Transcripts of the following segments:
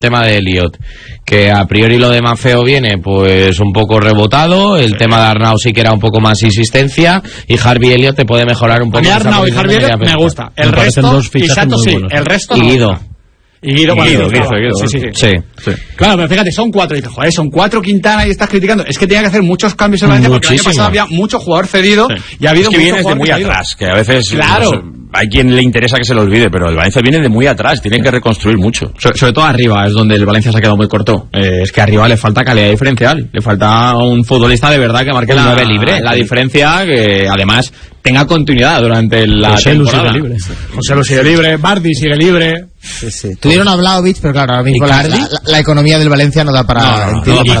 tema de Elliot, que a priori lo de Maffeo viene pues un poco rebotado, el tema de Arnau sí que era un poco más insistencia, y Harvey Elliot te puede mejorar un poco. A mí Arnau y Harvey Elliot me gusta, el resto, y Sato sí, el resto no. Y Guido. Y Guido. Sí. Claro, pero fíjate, son 4, y dices, joder, son 4 Quintana y estás criticando. Es que tenía que hacer muchos cambios en Valencia porque el año pasado había mucho jugador cedido y ha habido es que mucho vienes de muy atrás, que a veces claro. Hay quien le interesa que se lo olvide, pero el Valencia viene de muy atrás, tienen que reconstruir mucho. Sobre todo arriba es donde el Valencia se ha quedado muy corto. Es que arriba le falta calidad diferencial, le falta un futbolista de verdad que marque la diferencia, que además tenga continuidad durante la temporada. José Lu sigue libre, Bardi sigue libre. Sí. Tuvieron a Vlahovic, pero claro, ahora mismo la economía del Valencia no da para...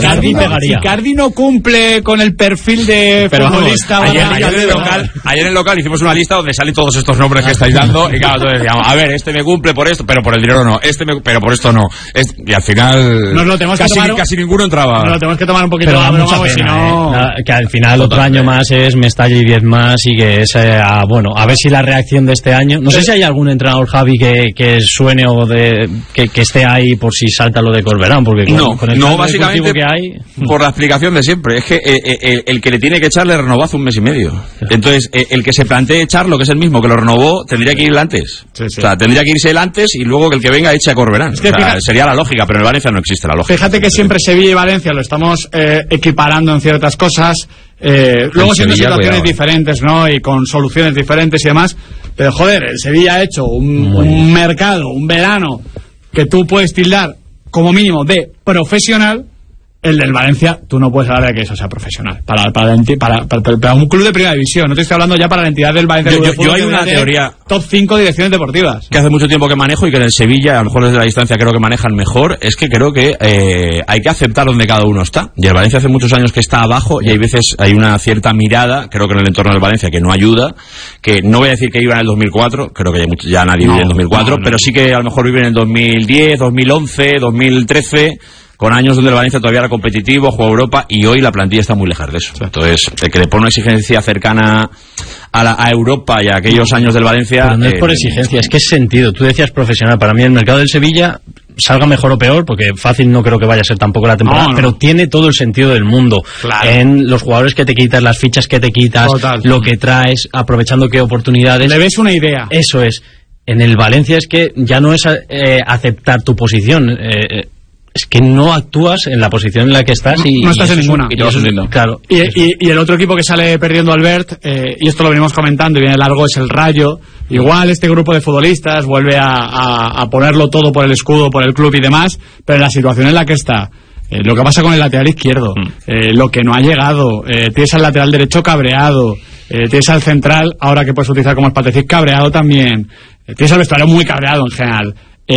Icardi no cumple con el perfil de futbolista. Ayer en el local hicimos una lista donde salen todos estos nombres que estáis dando, y claro, entonces decíamos, a ver, este me cumple por esto, pero por el dinero no, pero por esto no. Y al final nos lo tenemos casi ninguno entraba. Nos lo tenemos que tomar un poquito a broma, si no... que al final otro año más es Mestalla y 10 más, y que es, a ver si la reacción de este año, no sé si hay algún entrenador, Javi, que suene o que esté ahí por si salta lo de Corberán, porque con el básicamente que hay... por la explicación de siempre, es que el que le tiene que echar le renovó hace un mes y medio. Entonces el que se plantee echarlo, que es el mismo que lo renovó, tendría que ir antes. O sea, tendría que irse él antes y luego que el que venga eche a Corberán. Es que sería la lógica, pero en el Valencia no existe la lógica. Fíjate que siempre Sevilla y Valencia lo estamos equiparando en ciertas cosas, luego siendo situaciones diferentes, ¿no? Y con soluciones diferentes y demás. Pero joder, el Sevilla ha hecho un mercado, un verano que tú puedes tildar como mínimo de profesional. El del Valencia, tú no puedes hablar de que eso sea profesional. Para un club de primera división. No te estoy hablando ya para la entidad del Valencia. Yo hay una teoría. Top 5 direcciones deportivas. Que hace mucho tiempo que manejo y que en el Sevilla, a lo mejor desde la distancia creo que manejan mejor. Es que creo que hay que aceptar donde cada uno está. Y el Valencia hace muchos años que está abajo y hay veces hay una cierta mirada, creo que en el entorno del Valencia, que no ayuda. Que no voy a decir que iba en el 2004, creo que ya nadie vive en el 2004, pero sí que a lo mejor vive en el 2010, 2011, 2013... con años donde el Valencia todavía era competitivo, jugó Europa, y hoy la plantilla está muy lejos de eso. Entonces, el que le pone una exigencia cercana a Europa y a aquellos años del Valencia... Pero no es por exigencia, es que es sentido. Tú decías profesional. Para mí el mercado del Sevilla, salga mejor o peor, porque fácil no creo que vaya a ser tampoco la temporada, pero tiene todo el sentido del mundo. Claro. En los jugadores que te quitas, las fichas que te quitas, lo que traes, aprovechando qué oportunidades... Le ves una idea. Eso es. En el Valencia es que ya no es aceptar tu posición... es que no actúas en la posición en la que estás y no estás en ninguna. Claro. Y el otro equipo que sale perdiendo Albert, y esto lo venimos comentando y viene largo, es el Rayo. Igual este grupo de futbolistas vuelve a ponerlo todo por el escudo, por el club y demás, pero en la situación en la que está, lo que pasa con el lateral izquierdo, lo que no ha llegado, tienes al lateral derecho cabreado, tienes al central, ahora que puedes utilizar como espatecís, cabreado también, tienes al vestuario muy cabreado en general.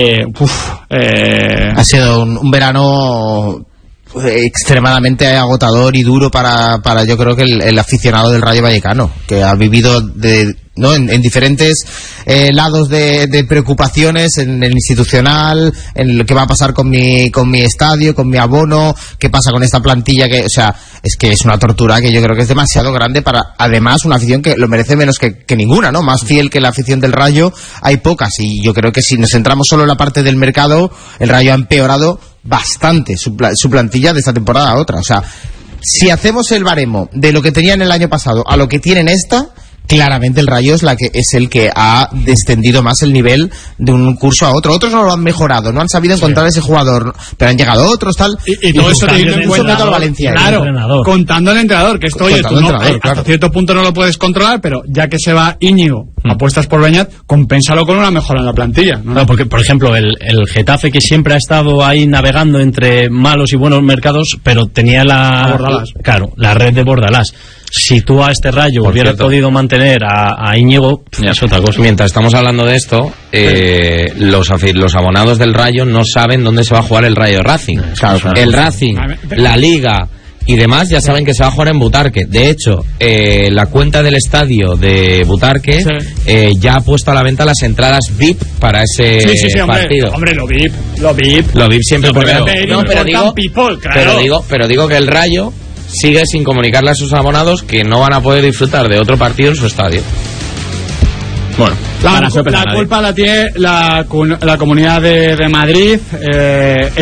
Ha sido un verano extremadamente agotador y duro para yo creo que el aficionado del Rayo Vallecano, que ha vivido en diferentes lados de preocupaciones, en el institucional, en lo que va a pasar con mi estadio, con mi abono, qué pasa con esta plantilla, que, o sea, es que es una tortura que yo creo que es demasiado grande para, además, una afición que lo merece menos que ninguna, ¿no? Más fiel que la afición del Rayo hay pocas, y yo creo que si nos centramos solo en la parte del mercado, el Rayo ha empeorado bastante su plantilla de esta temporada a otra. O sea, si hacemos el baremo de lo que tenían el año pasado a lo que tienen esta, claramente el Rayo es el que ha descendido más el nivel de un curso a otro. Otros no lo han mejorado, no han sabido encontrar ese jugador, pero han llegado otros, tal. Y todo eso teniendo en cuenta al Valencia. Claro, contando al entrenador, que esto, oye, tú no, hasta cierto punto no lo puedes controlar, pero ya que se va Íñigo, apuestas por Beñat, compénsalo con una mejora en la plantilla. No, porque, por ejemplo, el Getafe, que siempre ha estado ahí navegando entre malos y buenos mercados, pero tenía la red de Bordalás. Si tú a este Rayo hubieras podido mantener a Íñigo, es otra cosa. Mientras estamos hablando de esto, los abonados del Rayo no saben dónde se va a jugar el Rayo Racing. Claro. El Racing, la Liga y demás ya saben que se va a jugar en Butarque. De hecho, la cuenta del estadio de Butarque ya ha puesto a la venta las entradas VIP para ese partido. Hombre, lo VIP siempre pero digo que el Rayo sigue sin comunicarle a sus abonados que no van a poder disfrutar de otro partido en su estadio. Bueno, la culpa la tiene la Comunidad de Madrid.